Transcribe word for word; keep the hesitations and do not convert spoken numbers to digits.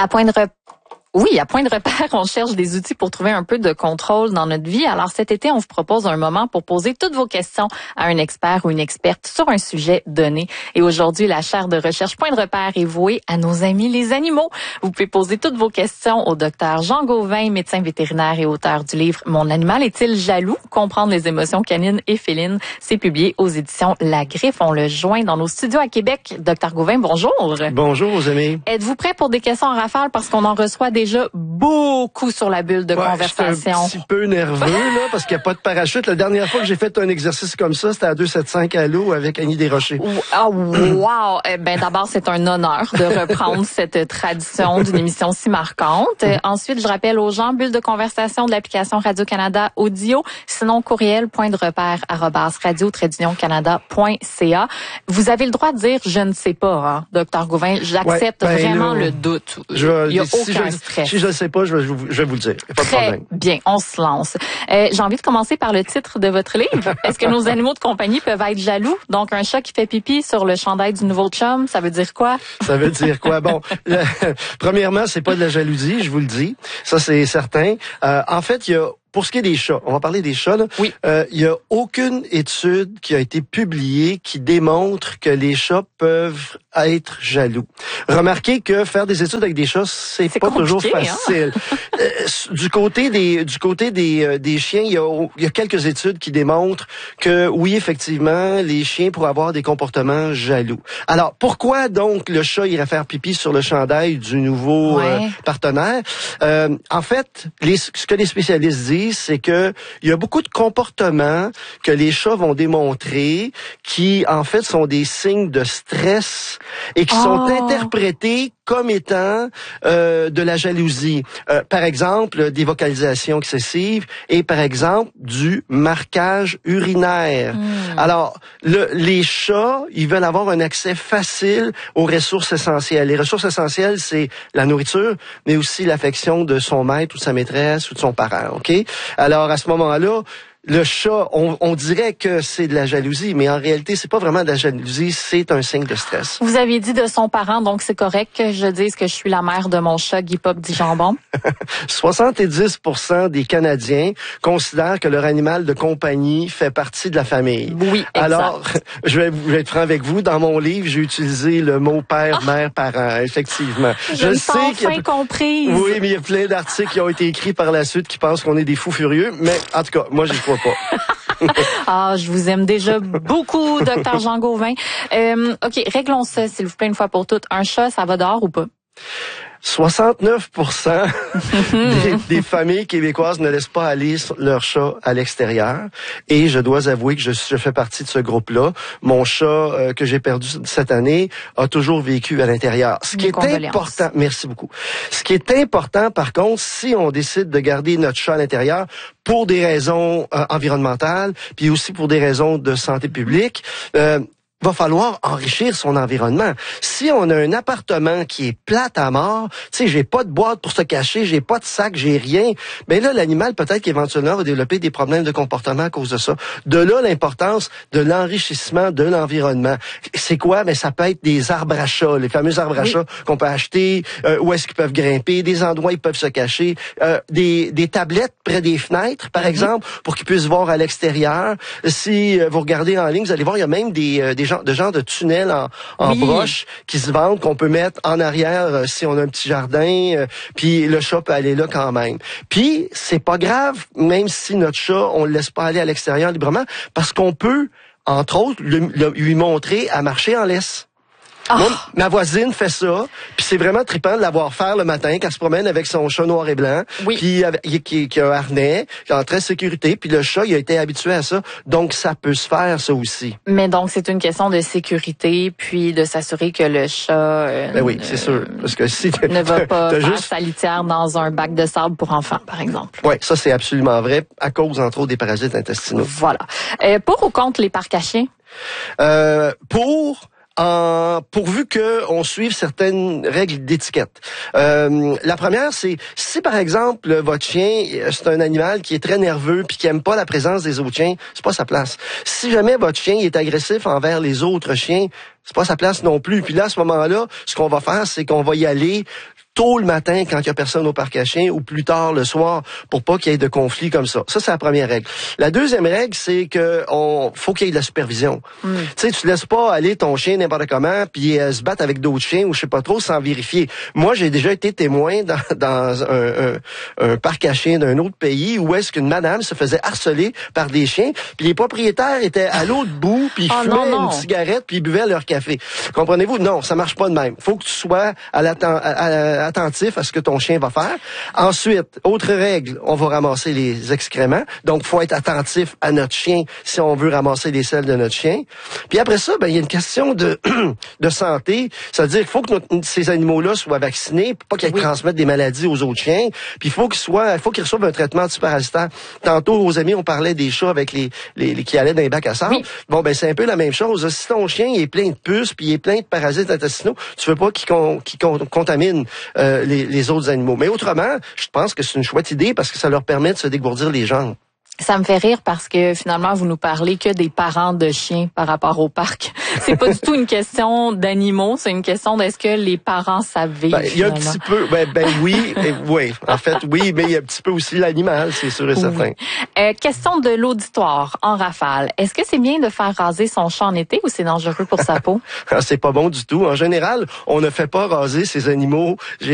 À point de repère. Oui, à point de repère, on cherche des outils pour trouver un peu de contrôle dans notre vie. Alors cet été, on vous propose un moment pour poser toutes vos questions à un expert ou une experte sur un sujet donné. Et aujourd'hui, la chaire de recherche Point de repère est vouée à nos amis les animaux. Vous pouvez poser toutes vos questions au docteur Jean Gauvin, médecin vétérinaire et auteur du livre « Mon animal est-il jaloux? Comprendre les émotions canines et félines ». C'est publié aux éditions La Griffe. On le joint dans nos studios à Québec. Docteur Gauvin, bonjour. Bonjour, aux amis. Êtes-vous prêt pour des questions en rafale parce qu'on en reçoit des déjà beaucoup sur la bulle de ouais, conversation. Je suis un petit peu nerveux, là, parce qu'il n'y a pas de parachute. La dernière fois que j'ai fait un exercice comme ça, c'était à deux cent soixante-quinze à l'eau avec Annie Desrochers. Oh, wow! Eh ben, d'abord, c'est un honneur de reprendre cette tradition d'une émission si marquante. Ensuite, je rappelle aux gens, bulle de conversation de l'application Radio-Canada Audio. Sinon, courriel, point de repère, arrobas, radio, trait d'union, canada, point ca. Vous avez le droit de dire, je ne sais pas, hein, docteur Gauvin. J'accepte ouais, ben, vraiment là, le doute. Je, Il n'y a si aucun je, stress. Si je ne sais pas, je vais, je vais vous le dire. Pas de Très problème. Bien, on se lance. Euh, j'ai envie de commencer par le titre de votre livre. Est-ce que nos animaux de compagnie peuvent être jaloux? Donc, un chat qui fait pipi sur le chandail du nouveau chum, ça veut dire quoi? Ça veut dire quoi? Bon, le, premièrement, c'est pas de la jalousie, je vous le dis. Ça, c'est certain. Euh, en fait, il y a Pour ce qui est des chats, on va parler des chats, là. Oui. Euh, il y a aucune étude qui a été publiée qui démontre que les chats peuvent être jaloux. Remarquez que faire des études avec des chats, c'est, c'est pas toujours facile. Hein? euh, du côté des, du côté des, euh, des chiens, il y a, il y a quelques études qui démontrent que oui, effectivement, les chiens pourraient avoir des comportements jaloux. Alors, pourquoi donc le chat irait faire pipi sur le chandail du nouveau ouais. euh, partenaire? Euh, en fait, les, ce que les spécialistes disent, c'est que il y a beaucoup de comportements que les chats vont démontrer qui, en fait, sont des signes de stress et qui oh. sont interprétés comme étant euh, de la jalousie. Euh, par exemple, des vocalisations excessives et, par exemple, du marquage urinaire. Mm. Alors, le, les chats, ils veulent avoir un accès facile aux ressources essentielles. Les ressources essentielles, c'est la nourriture, mais aussi l'affection de son maître ou de sa maîtresse ou de son parent, OK? Alors, à ce moment-là, le chat, on, on dirait que c'est de la jalousie, mais en réalité, c'est pas vraiment de la jalousie, c'est un signe de stress. Vous avez dit de son parent, donc c'est correct que je dise que je suis la mère de mon chat Guy Pop dit jambon. soixante-dix pour cent des Canadiens considèrent que leur animal de compagnie fait partie de la famille. Oui, exact. Alors, je vais, je vais être franc avec vous. Dans mon livre, j'ai utilisé le mot père, ah! mère, parent, effectivement. Je, je sais qu'il y a... comprise. Oui, mais il y a plein d'articles qui ont été écrits par la suite qui pensent qu'on est des fous furieux, mais en tout cas, moi, j'y crois pas. Ah, je vous aime déjà beaucoup, docteur Jean Gauvin. Euh, OK, réglons ça, s'il vous plaît, une fois pour toutes. Un chat, ça va dehors ou pas? soixante-neuf pour cent des, des familles québécoises ne laissent pas aller leur chat à l'extérieur. Et je dois avouer que je, je fais partie de ce groupe-là. Mon chat euh, que j'ai perdu cette année a toujours vécu à l'intérieur. Ce qui est important, merci beaucoup. Ce qui est important, par contre, si on décide de garder notre chat à l'intérieur pour des raisons euh, environnementales, puis aussi pour des raisons de santé publique, euh, va falloir enrichir son environnement. Si on a un appartement qui est plate à mort, tu sais, j'ai pas de boîte pour se cacher, j'ai pas de sac, j'ai rien, ben là, l'animal, peut-être qu'éventuellement, va développer des problèmes de comportement à cause de ça. De là, l'importance de l'enrichissement de l'environnement. C'est quoi? Ben, ça peut être des arbres à chat, les fameux arbres à chat oui. qu'on peut acheter, euh, où est-ce qu'ils peuvent grimper, des endroits où ils peuvent se cacher, euh, des, des tablettes près des fenêtres, par mm-hmm. exemple, pour qu'ils puissent voir à l'extérieur. Si euh, vous regardez en ligne, vous allez voir, il y a même des, euh, des de genre de tunnels en, en oui. broche qui se vendent, qu'on peut mettre en arrière euh, si on a un petit jardin, euh, puis le chat peut aller là quand même. Puis, c'est pas grave, même si notre chat, on le laisse pas aller à l'extérieur librement, parce qu'on peut, entre autres, le, le, lui montrer à marcher en laisse. Oh. Moi, ma voisine fait ça, puis c'est vraiment trippant de la voir faire le matin quand elle se promène avec son chat noir et blanc, oui. puis qui, qui, qui a un harnais, qui est en très sécurité, puis le chat, il a été habitué à ça, donc ça peut se faire, ça aussi. Mais donc, c'est une question de sécurité, puis de s'assurer que le chat euh, ben oui, c'est sûr, parce que si ne va pas faire juste... sa litière dans un bac de sable pour enfants, par exemple. Oui, ça c'est absolument vrai, à cause, entre autres, des parasites intestinaux. Voilà. Euh, pour ou contre les parcs à chiens? Euh, pour... En, pourvu que on suive certaines règles d'étiquette. Euh, la première, c'est si par exemple votre chien, c'est un animal qui est très nerveux puis qui aime pas la présence des autres chiens, c'est pas sa place. Si jamais votre chien est agressif envers les autres chiens, c'est pas sa place non plus. Puis là, à ce moment-là, ce qu'on va faire, c'est qu'on va y aller tôt le matin quand il y a personne au parc à chiens ou plus tard le soir pour pas qu'il y ait de conflits comme ça. Ça, c'est la première règle. La deuxième règle, c'est que on faut qu'il y ait de la supervision. Mm. Tu sais, tu laisses pas aller ton chien n'importe comment puis euh, se battre avec d'autres chiens ou je sais pas trop sans vérifier. Moi, j'ai déjà été témoin dans, dans un, un, un parc à chiens d'un autre pays où est-ce qu'une madame se faisait harceler par des chiens puis les propriétaires étaient à l'autre bout puis ils oh, fumaient non, non. une cigarette puis ils buvaient leur café. Comprenez-vous? Non, ça marche pas de même. Faut que tu sois à l'atten- à, à, attentif à ce que ton chien va faire. Ensuite, autre règle, on va ramasser les excréments. Donc, faut être attentif à notre chien si on veut ramasser les selles de notre chien. Puis après ça, ben il y a une question de de santé. Ça veut dire qu'il faut que notre, ces animaux-là soient vaccinés pour pas qu'ils oui. transmettent des maladies aux autres chiens. Puis il faut qu'ils soient, il faut qu'ils reçoivent un traitement antiparasitaire. Tantôt, aux amis, on parlait des chats avec les, les, les qui allaient dans les bacs à sable. Oui. Bon, ben c'est un peu la même chose. Si ton chien il est plein de puces puis il est plein de parasites intestinaux, tu veux pas qu'il, con, qu'il con, contamine euh, les, les autres animaux. Mais autrement, je pense que c'est une chouette idée parce que ça leur permet de se dégourdir les jambes. Ça me fait rire parce que finalement, vous nous parlez que des parents de chiens par rapport au parc. C'est pas du tout une question d'animaux, c'est une question d'est-ce que les parents savent vivre. Ben, il y a un petit peu, ben, ben oui, et, oui, en fait, oui, mais il y a un petit peu aussi l'animal, c'est sûr et certain. Oui. Euh, question de l'auditoire en rafale. Est-ce que c'est bien de faire raser son chat en été ou c'est dangereux pour sa peau? C'est pas bon du tout. En général, on ne fait pas raser ces animaux. J'ai